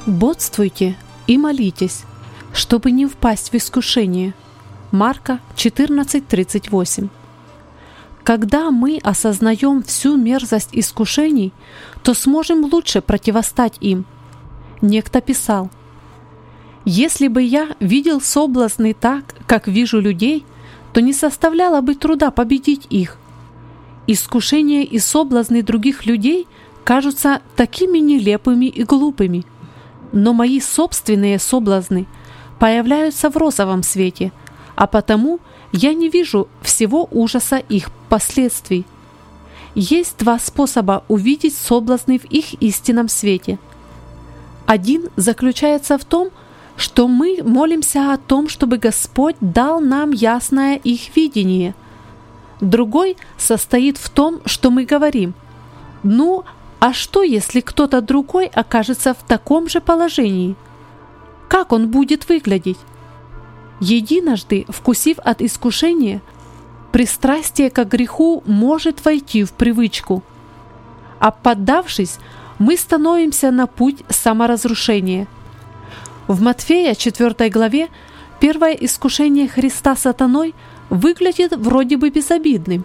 Бодствуйте и молитесь, чтобы не впасть в искушение. Марка 14:38. Когда мы осознаем всю мерзость искушений, то сможем лучше противостать им. Некто писал: «Если бы я видел соблазны так, как вижу людей, то не составляло бы труда победить их. Искушения и соблазны других людей кажутся такими нелепыми и глупыми, но мои собственные соблазны появляются в розовом свете, а потому я не вижу всего ужаса их последствий. Есть два способа увидеть соблазны в их истинном свете. Один заключается в том, что мы молимся о том, чтобы Господь дал нам ясное их видение. Другой состоит в том, что мы говорим: «Ну, а что, если кто-то другой окажется в таком же положении? Как он будет выглядеть?» Единожды, вкусив от искушения, пристрастие к греху может войти в привычку. А поддавшись, мы становимся на путь саморазрушения. В Матфея 4 главе первое искушение Христа сатаной выглядит вроде бы безобидным.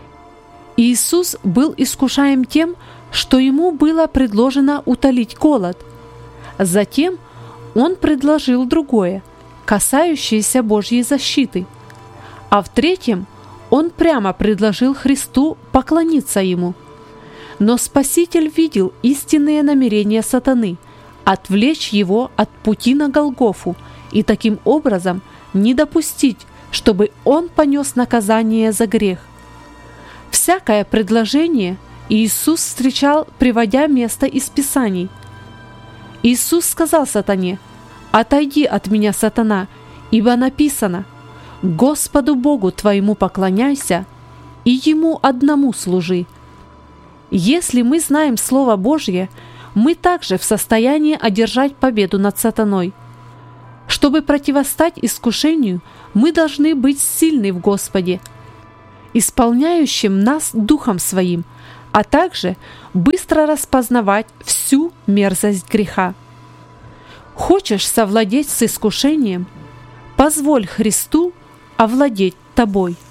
Иисус был искушаем тем, что ему было предложено утолить голод. Затем он предложил другое, касающееся Божьей защиты. А в третьем он прямо предложил Христу поклониться ему. Но Спаситель видел истинные намерения сатаны – отвлечь его от пути на Голгофу и таким образом не допустить, чтобы он понес наказание за грех. Всякое предложение Иисус встречал, приводя место из Писаний. Иисус сказал сатане: «Отойди от меня, сатана, ибо написано: Господу Богу твоему поклоняйся и Ему одному служи». Если мы знаем Слово Божье, мы также в состоянии одержать победу над сатаной. Чтобы противостать искушению, мы должны быть сильны в Господе, исполняющим нас Духом Своим, а также быстро распознавать всю мерзость греха. Хочешь совладеть с искушением? Позволь Христу овладеть тобой.